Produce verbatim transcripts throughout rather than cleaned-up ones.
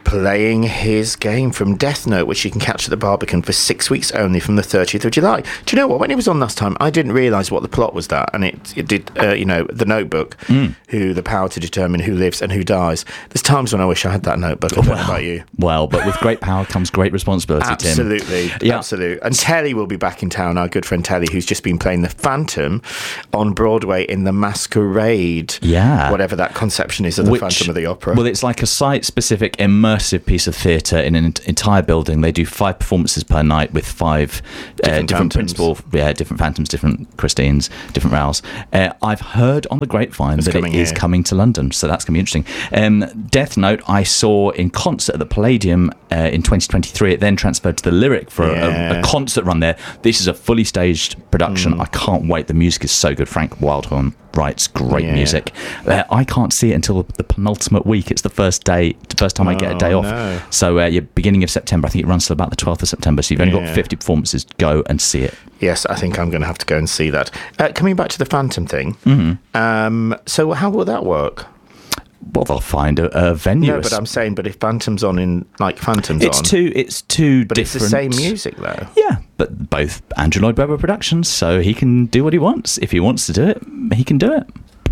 playing his game from Death Note, which you can catch at the Barbican for six weeks only from the thirtieth of July. Do you know what? When he was on last time, I didn't realise what the plot was that, and it, it did, uh, you know, the Notebook, mm. who the power to determine who lives and who dies. There's times when I wish I had that notebook. I don't well, know about you. Well, but with great power comes great responsibility, Absolutely, Tim. Yeah. Absolutely. And Telly will be back in town, our good friend Telly, who's just been playing the Phantom on Broadway in The Masquerade. Yeah. Whatever that conception is of the Which, Phantom of the Opera. Well, it's like a site-specific, immersive piece of theatre in an entire building. They do five performances per night with five different, uh, different principal, yeah, different Phantoms, different Christines, different Raoul's. Uh, I've heard on the grapevine it's that it is here. coming to London, so that's going to be interesting. Um, Death Note I saw in concert at the Palladium uh, in twenty twenty-three. It then transferred to the Lyric for yeah. a, a concert run there. This is a fully staged production. Mm. I can't wait. The music is so good. Frank Wildhorn writes great yeah. music. Uh, I can't see it until the penultimate week. It's the first day, the first time oh, I get a day off. No. So uh, yeah, beginning of September. I think it runs till about the twelfth of September. So you've only yeah. got fifty performances. Go and see it. Yes, I think I'm going to have to go and see that. Uh, coming back to the Phantom thing. Mm-hmm. Um, so how will that work? Well, they'll find a, a venue. No, but I'm saying, but if Phantom's on in, like Phantom's it's on... Two, it's two but different... But it's the same music, though. Yeah, but both Andrew Lloyd Webber Productions, so he can do what he wants. If he wants to do it, he can do it.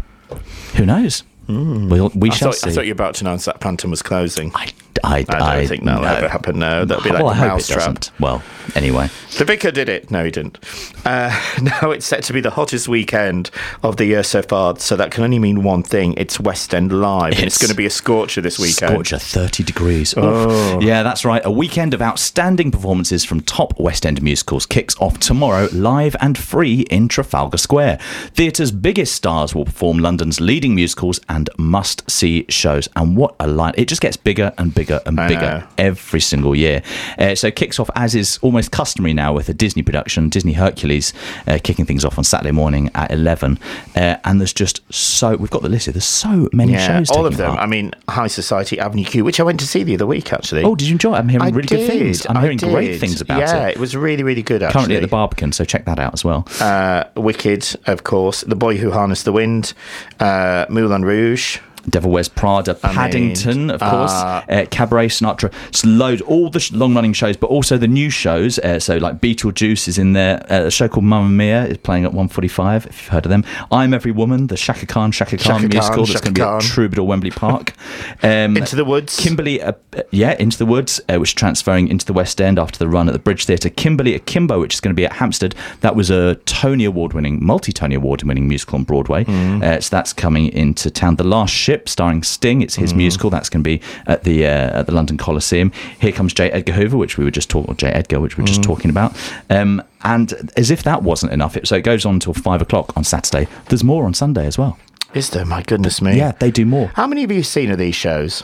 Who knows? Mm. We'll, we I shall thought, see. I thought you were about to announce that Phantom was closing. I, I, I don't I, think that'll no. ever happen, no. That'll be like well, a I hope mousetrap. It doesn't. Well, anyway. The Vicar did it. No, he didn't. Uh, now it's set to be the hottest weekend of the year so far, so that can only mean one thing. It's West End Live. It's, and it's going to be a scorcher this weekend. Scorcher, thirty degrees. Oh. Yeah, that's right. A weekend of outstanding performances from top West End musicals kicks off tomorrow, live and free in Trafalgar Square. Theatre's biggest stars will perform London's leading musicals and must-see shows. And what a line. It just gets bigger and bigger and I bigger know. every single year. Uh, so it kicks off, as is almost customary now, with a Disney production, Disney Hercules, uh, kicking things off on Saturday morning at eleven. Uh, and there's just so... We've got the list here. There's so many yeah, shows all of them. part. I mean, High Society, Avenue Q, which I went to see the other week, actually. Oh, did you enjoy it? I'm hearing I really did. good things. I'm I hearing did. great things about yeah, it. Yeah, it was really, really good, actually. Currently at the Barbican, so check that out as well. Uh, Wicked, of course. The Boy Who Harnessed the Wind. Uh, Moulin Rouge. Devil Wears Prada, I Paddington, mean, of course, uh, uh, Cabaret, Sinatra, it's loads, all the sh- long-running shows, but also the new shows. Uh, so, like Beetlejuice is in there. Uh, a show called Mamma Mia is playing at one forty-five. If you've heard of them, I'm Every Woman, the Shaka Khan, Shaka Khan Shaka musical Khan, that's going to be Khan. at Troubadour Wembley Park. Um, Into the Woods. Kimberly, uh, yeah, Into the Woods, uh, which is transferring into the West End after the run at the Bridge Theatre. Kimberly Akimbo, which is going to be at Hampstead. That was a Tony Award-winning, multi-Tony Award-winning musical on Broadway. Mm. Uh, so that's coming into town. The Last Ship, starring Sting. It's his mm. musical. That's going to be at the uh, at the London Coliseum. Here Comes J. Edgar Hoover, which we were just talking, J. Edgar, which we were just mm. talking about. Um, and as if that wasn't enough, it, so it goes on until five o'clock on Saturday. There's more on Sunday as well. Is there? My goodness me. Yeah, they do more. How many have you seen of these shows?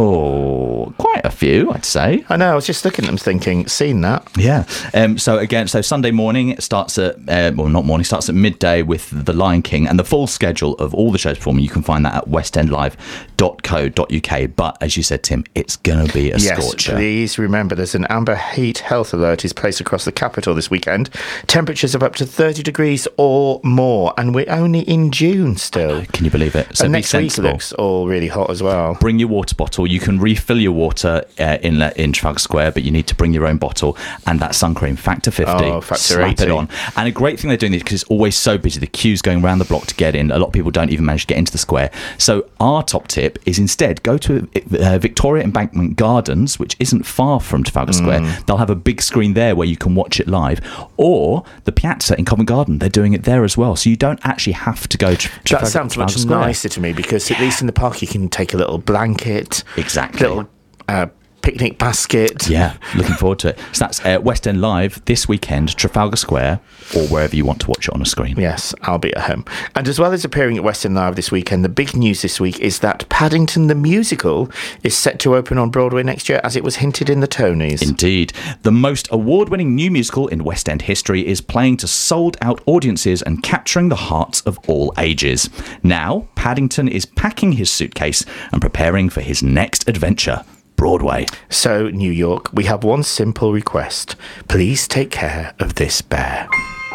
Oh, quite a few, I'd say. I know, I was just looking at them thinking, seen that. Yeah. Um, so again, so Sunday morning it starts at, uh, well, not morning, starts at midday with The Lion King, and the full schedule of all the shows performing, you can find that at west end live dot co dot uk. But as you said, Tim, it's going to be a yes, scorcher. Please remember there's an amber heat health alert is placed across the capital this weekend. Temperatures of up to thirty degrees or more, and we're only in June still. Can you believe it? So and be next week sensible. looks all really hot as well. Bring your water bottle. You can refill your water uh, in in Trafalgar Square, but you need to bring your own bottle. And that sun cream, factor fifty, oh, factor slap eighty. it on. And a great thing they're doing this because it's always so busy. The queue's going around the block to get in. A lot of people don't even manage to get into the square. So our top tip is instead go to uh, Victoria Embankment Gardens, which isn't far from Trafalgar mm. Square. They'll have a big screen there where you can watch it live. Or the Piazza in Covent Garden, they're doing it there as well. So you don't actually have to go to Trafalgar, that sounds much Square. nicer to me because at least in the park you can take a little blanket, exactly, little uh, picnic basket. Yeah, looking forward to it. So that's uh, West End Live this weekend, Trafalgar Square, or wherever you want to watch it on a screen. Yes, I'll be at home. And as well as appearing at West End Live this weekend, the big news this week is that Paddington the Musical is set to open on Broadway next year, as it was hinted in the Tonys. Indeed. The most award-winning new musical in West End history is playing to sold-out audiences and capturing the hearts of all ages. Now, Paddington is packing his suitcase and preparing for his next adventure. Broadway. So, New York, we have one simple request. Please take care of this bear.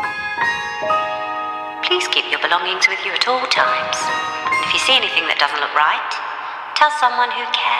Please keep your belongings with you at all times. If you see anything that doesn't look right, tell someone who cares.